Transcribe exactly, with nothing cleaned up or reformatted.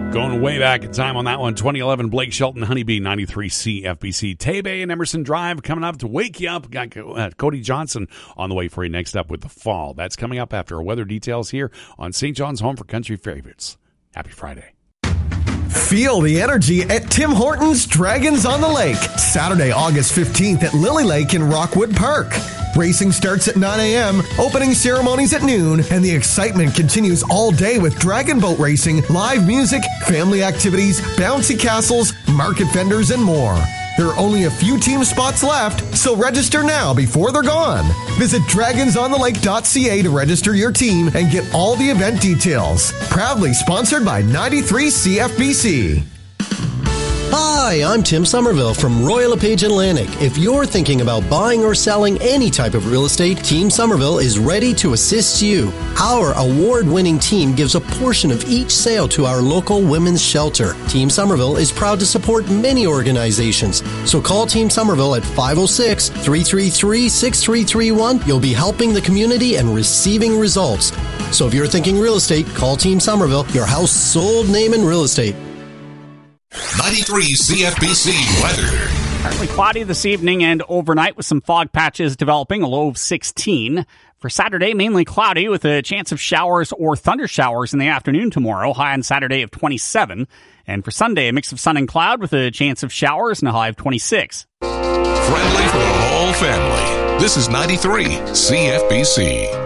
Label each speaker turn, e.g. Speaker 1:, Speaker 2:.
Speaker 1: Going way back in time on that one, twenty eleven, Blake Shelton, Honeybee, ninety-three C F B C. Tay-Bay and Emerson Drive coming up to wake you up. Got uh, Cody Johnson on the way for you next up with The Fall. That's coming up after our weather details here on Saint John's Home for Country Favorites. Happy Friday.
Speaker 2: Feel the energy at Tim Hortons Dragons on the Lake, Saturday, August fifteenth at Lily Lake in Rockwood Park. Racing starts at nine a.m., opening ceremonies at noon, and the excitement continues all day with dragon boat racing, live music, family activities, bouncy castles, market vendors, and more. There are only a few team spots left, so register now before they're gone. Visit dragons on the lake dot c a to register your team and get all the event details. Proudly sponsored by ninety-three C F B C.
Speaker 3: Hi, I'm Tim Somerville from Royal LePage Atlantic. If you're thinking about buying or selling any type of real estate, Team Somerville is ready to assist you. Our award-winning team gives a portion of each sale to our local women's shelter. Team Somerville is proud to support many organizations. So call Team Somerville at five oh six, three three three, six three three one. You'll be helping the community and receiving results. So if you're thinking real estate, call Team Somerville, your house sold name in real estate.
Speaker 4: ninety-three C F B C weather.
Speaker 5: Partly cloudy this evening and overnight with some fog patches developing, a low of sixteen. For Saturday, mainly cloudy with a chance of showers or thunder showers in the afternoon tomorrow, high on Saturday of twenty-seven. And for Sunday, a mix of sun and cloud with a chance of showers and a high of twenty-six.
Speaker 4: Friendly for the whole family. This is ninety-three C F B C.